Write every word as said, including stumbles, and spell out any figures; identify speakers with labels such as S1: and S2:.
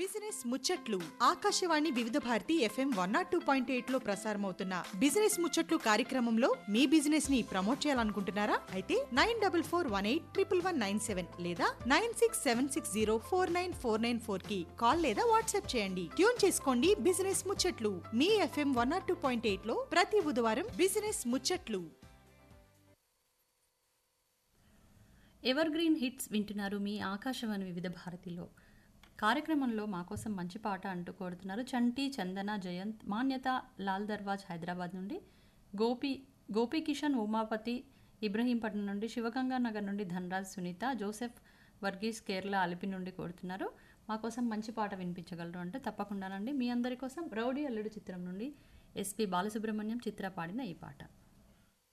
S1: Business ముచ్చట్లు ఆకాశవాణి వివిధ Bharati FM one not two point eight లో ప్రసారమవుతున్న బిజినెస్ ముచ్చట్లు కార్యక్రమంలో మీ బిజినెస్ ని ప్రమోట్ చేయాలనుకుంటున్నారా? అయితే nine double four one eight triple one nine seven లేదా nine six seven six zero four nine four nine four కి కాల్ లేదా వాట్సాప్ చేయండి. ట్యూన్ చేసుకోండి బిజినెస్ ముచ్చట్లు మీ FM one not two point eight లో ప్రతి బుధవారం బిజినెస్ ముచ్చట్లు.
S2: ఎవర్ గ్రీన్ హిట్స్ వింటున్నారు మీ ఆకాశవాణి వివిధ భారతిలో. కార్యక్రమంలో మా కోసం మంచి పాట అంటూ కోరుతున్నారు చంటి, చందన, జయంత్, మాన్యత, లాల్ దర్వాజ్ హైదరాబాద్ నుండి, గోపి గోపి కిషన్, ఉమాపతి ఇబ్రహీంపట్నం నుండి, శివగంగా నగర్ నుండి ధనరాజ్, సునీత, జోసెఫ్ వర్గీస్ కేరళ అలిపి నుండి కోరుతున్నారు. మా కోసం మంచి పాట వినిపించగలరు అంటే తప్పకుండానండి. మీ అందరి కోసం రౌడీ అల్లుడు చిత్రం నుండి ఎస్పి బాలసుబ్రహ్మణ్యం చిత్ర పాడిన ఈ పాట.